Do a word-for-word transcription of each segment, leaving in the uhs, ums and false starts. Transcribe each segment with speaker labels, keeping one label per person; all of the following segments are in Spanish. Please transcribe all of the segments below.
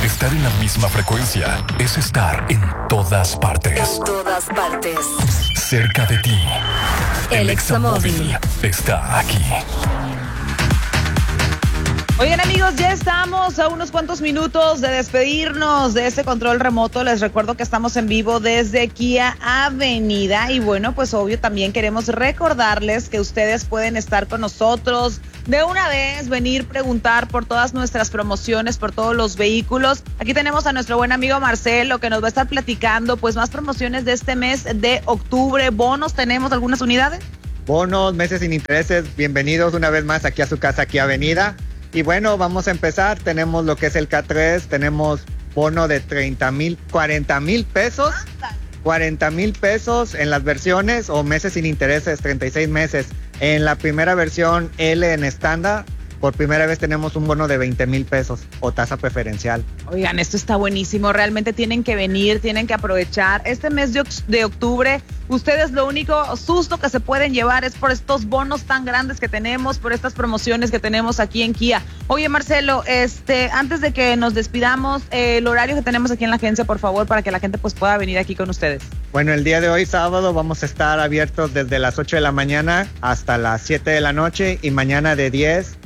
Speaker 1: Estar en la misma frecuencia es estar en todas partes.
Speaker 2: En todas partes.
Speaker 1: Cerca de ti.
Speaker 2: El Examóvil
Speaker 1: está aquí.
Speaker 3: Oigan, amigos, ya estamos a unos cuantos minutos de despedirnos de este control remoto. Les recuerdo que estamos en vivo desde Kia Avenida y bueno, pues obvio también queremos recordarles que ustedes pueden estar con nosotros de una vez, venir, preguntar por todas nuestras promociones, por todos los vehículos. Aquí tenemos a nuestro buen amigo Marcelo que nos va a estar platicando pues más promociones de este mes de octubre. Bonos, tenemos algunas unidades.
Speaker 4: Bonos, meses sin intereses, bienvenidos una vez más aquí a su casa, Kia Avenida. Y bueno, vamos a empezar. Tenemos lo que es el K tres, tenemos bono de treinta mil, cuarenta mil pesos, cuarenta mil pesos en las versiones o meses sin intereses, treinta y seis meses. En la primera versión L en estándar, por primera vez tenemos un bono de veinte mil pesos o tasa preferencial.
Speaker 3: Oigan, esto está buenísimo, realmente tienen que venir, tienen que aprovechar. Este mes de, de octubre, ustedes lo único susto que se pueden llevar es por estos bonos tan grandes que tenemos, por estas promociones que tenemos aquí en Kia. Oye, Marcelo, este, antes de que nos despidamos, eh, el horario que tenemos aquí en la agencia, por favor, para que la gente pues pueda venir aquí con ustedes.
Speaker 4: Bueno, el día de hoy, sábado, vamos a estar abiertos desde las ocho de la mañana hasta las siete de la noche y mañana de diez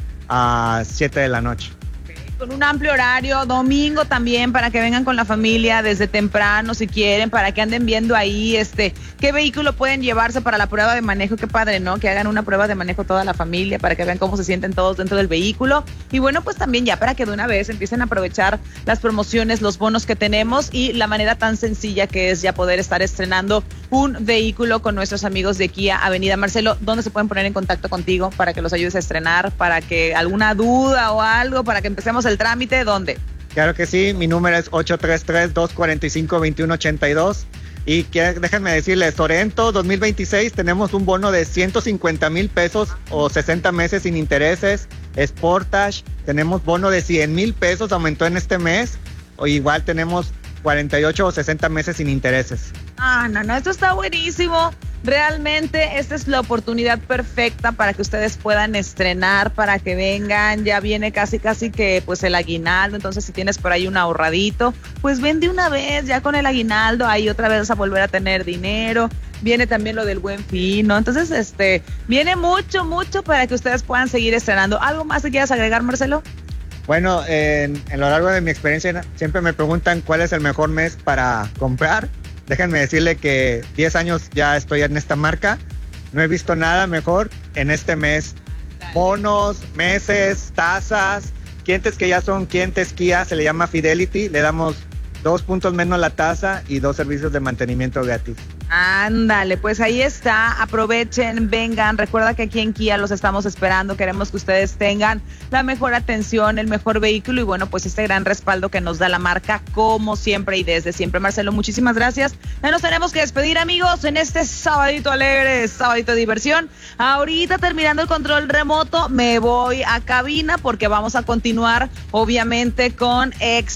Speaker 4: a siete de la noche.
Speaker 3: Con un amplio horario, domingo también para que vengan con la familia desde temprano si quieren, para que anden viendo ahí este qué vehículo pueden llevarse para la prueba de manejo. Qué padre, ¿no? Que hagan una prueba de manejo toda la familia para que vean cómo se sienten todos dentro del vehículo. Y bueno, pues también ya para que de una vez empiecen a aprovechar las promociones, los bonos que tenemos y la manera tan sencilla que es ya poder estar estrenando un vehículo con nuestros amigos de Kia Avenida. Marcelo, ¿dónde se pueden poner en contacto contigo para que los ayudes a estrenar, para que alguna duda o algo, para que empecemos el trámite? ¿Dónde?
Speaker 4: Claro que sí, mi número es ocho tres tres, dos cuatro cinco, dos uno ocho dos y que, déjenme decirles, Sorento dos mil veintiséis tenemos un bono de ciento cincuenta mil pesos o sesenta meses sin intereses. Sportage tenemos bono de cien mil pesos, aumentó en este mes, o igual tenemos cuarenta y ocho o sesenta meses sin intereses.
Speaker 3: Ah, no, no, esto está buenísimo. Realmente esta es la oportunidad perfecta para que ustedes puedan estrenar, para que vengan. Ya viene casi casi que pues el aguinaldo, entonces si tienes por ahí un ahorradito, pues ven de una vez, ya con el aguinaldo ahí otra vez a volver a tener dinero. Viene también lo del Buen Fin, ¿no? Entonces este viene mucho, mucho para que ustedes puedan seguir estrenando. ¿Algo más que quieras agregar, Marcelo?
Speaker 4: Bueno, en, en lo largo de mi experiencia siempre me preguntan cuál es el mejor mes para comprar. Déjenme decirle que diez años ya estoy en esta marca, no he visto nada mejor en este mes. Bonos, meses, tasas, clientes que ya son clientes Kia, se le llama Fidelity, le damos dos puntos menos la tasa y dos servicios de mantenimiento gratis.
Speaker 3: Ándale, pues ahí está, aprovechen, vengan, recuerda que aquí en Kia los estamos esperando, queremos que ustedes tengan la mejor atención, el mejor vehículo y bueno, pues este gran respaldo que nos da la marca como siempre y desde siempre. Marcelo, muchísimas gracias. Ya nos tenemos que despedir, amigos, en este sabadito alegre, sabadito de diversión. Ahorita terminando el control remoto, me voy a cabina porque vamos a continuar, obviamente, con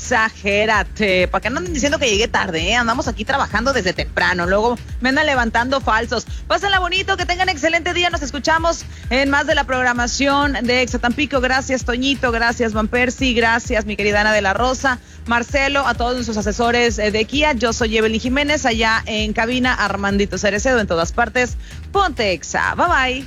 Speaker 3: Exagérate. Para que no anden diciendo que llegué tarde, ¿eh? Andamos aquí trabajando desde temprano, luego me andan levantando falsos. Pásenla bonito, que tengan excelente día. Nos escuchamos en más de la programación de Exa Tampico. Gracias, Toñito. Gracias, Van Percy. Gracias, mi querida Ana de la Rosa. Marcelo, a todos nuestros asesores de Kia. Yo soy Evelyn Jiménez, allá en cabina, Armandito Cerecedo en todas partes. Ponte Exa. Bye, bye.